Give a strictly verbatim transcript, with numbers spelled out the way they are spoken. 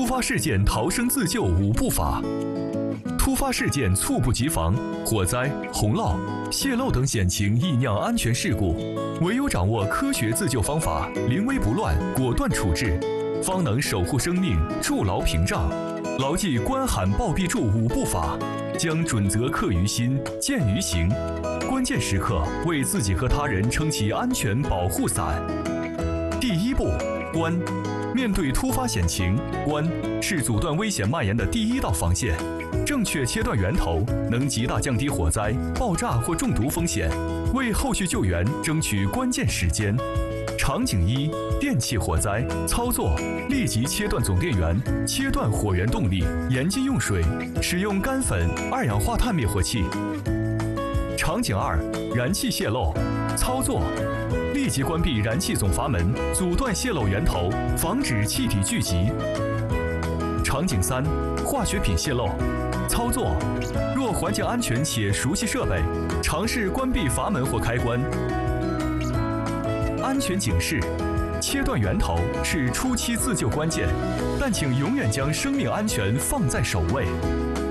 突发事件逃生自救五步法。突发事件猝不及防，火灾、洪涝、泄漏等险情易酿安全事故，唯有掌握科学自救方法，临危不乱，果断处置，方能守护生命，筑牢屏障。牢记关喊报必助五步法，将准则刻于心，见于行。关键时刻为自己和他人撑起安全保护伞。第一步，关。面对突发险情，关是阻断危险蔓延的第一道防线。正确切断源头，能极大降低火灾、爆炸或中毒风险，为后续救援争取关键时间。场景一：电气火灾。操作：立即切断总电源，切断火源动力，严禁用水，使用干粉、二氧化碳灭火器。场景二：燃气泄漏。操作：立即关闭燃气总阀门，阻断泄漏源头，防止气体聚集。场景三：化学品泄漏。操作：若环境安全且熟悉设备，尝试关闭阀门或开关。安全警示：切断源头是初期自救关键，但请永远将生命安全放在首位。